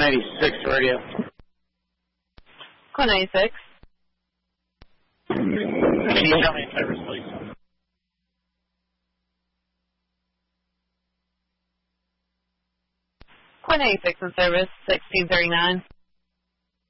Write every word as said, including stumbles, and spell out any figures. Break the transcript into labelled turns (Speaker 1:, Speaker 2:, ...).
Speaker 1: Quinn eighty-six radio.
Speaker 2: Quinn eighty-six.
Speaker 1: Can you tell me service, please?
Speaker 2: Quinn eighty-six in service, sixteen thirty-nine.